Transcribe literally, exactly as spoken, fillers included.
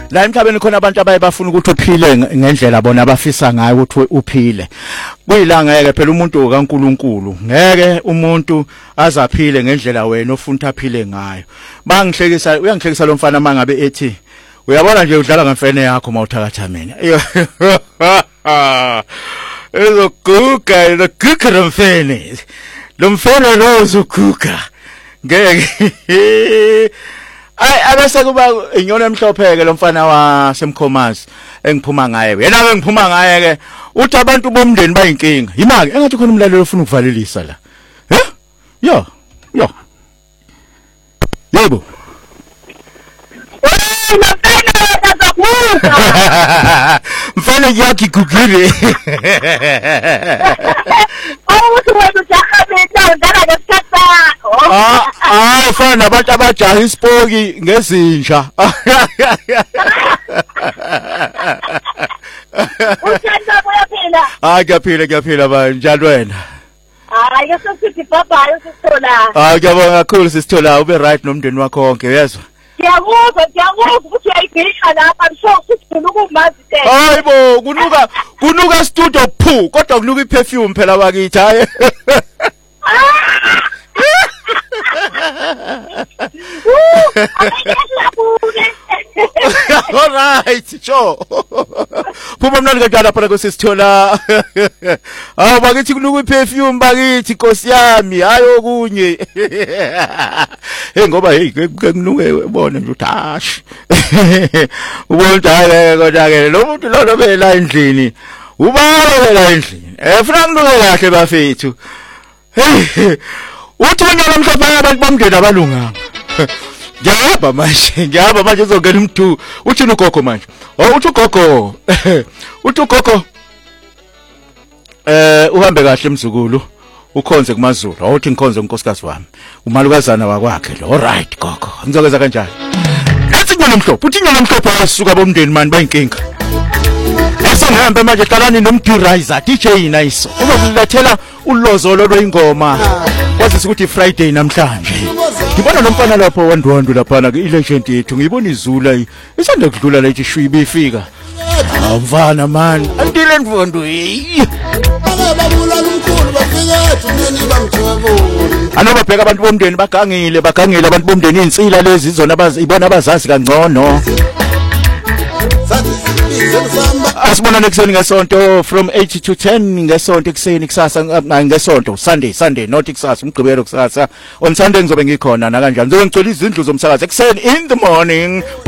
la emhlabeni khona abantu abaye bafuna ukuthi uphile ngendlela bona abafisa ngayo ukuthi uphile. Kuyilanga ngeke phela umuntu kaNkuluNkulu ngeke umuntu azaphile ngendlela wena ofuna aphile ngayo. Bangihlekisa uyangihlekisa lo mfana mangabe ethi uyabona nje udlala ngemfene yakho mawuthakatha mina. Ezoguga ezoguga lo mfene. Lo mfene lo uzoguga. Ngeke ay abese kuba inyoni emhlopheke lo mfana wasemkhomazi engiphuma ngaye yena ke ngiphuma ngaye ke uthi abantu bomndeni bayinkinga yimaki engathi khona umlalelo ufuna ukuvalelisa la eh yo yo yebo mfana yakhe gugile awuthi wena ujahabela ndana ngesikhatha ah ah fana abantu abajaha isipoki ngezinja uthanda boyaphila ah kuyaphila kuyaphila ba njalo wena hayi ke sesithi baba sisithola ah ngiyabonga kakhulu sisithola ube right nomndeni wakho wonke uyezwa ngiyakuzwa ngiyakuzwa ukuthi uyayibhisha lapha ngisho ukuthi ukumazi te hayibo kunuka kunuka studio phu kodwa kunuka iperfume phela bakithi hayi all right sure phuma mnandi kanjani lapha kusisithola hawu bakithi kunuka iperfume bakithi Nkosi yami hayi okunye hey ngoba hey kunuke ubone nje utash ubona hayi kodwa ke lo muntu lo bela endlini ubala la endlini efuna kunuke kahle bafethu hey uthi wena mhlophe abantu bamndeni abalunganga ngiyaba manje ngiyaba manje uzongena umuntu uthi ugogo manje oh uthi ugogo uthi ugogo eh uhambe kahle emzukulu ukhonze kumaZulu awuthi ngikhonze unkosikazi wami umalukazana wakwakhe lo all right gogo ngizokwenza kanjani ethi ngone mhlophe uthi ngone mhlophe asuka bomndeni mani bayinkinga esengihamba manje qalani nomdirizer D J Nice uzokulethela ulozolo lwengoma kwazisa ukuthi Friday namhlanje ngibona lo mfana lapho wandwandu lapha ke ilegend yethu ngiyibona izula isanda kudlula la ithi shwi bifika mfana man andile ndvondo hey bababula umkhulu bafika thumeni bamthwabo anobabheka abantu bomndeni bagangile bagangile abantu bomndeni insila lezi izona abazibona abazazi kangcono asibona nekuseni ngesonto from eight to ten ngesonto ekseni kusasa ngesonto Sunday Sunday not kusasa umgqibelo kusasa on Sunday ngizobe ngikhona na kanjani ngizobe ngicela izindlu zomsakazo ekseni in the morning.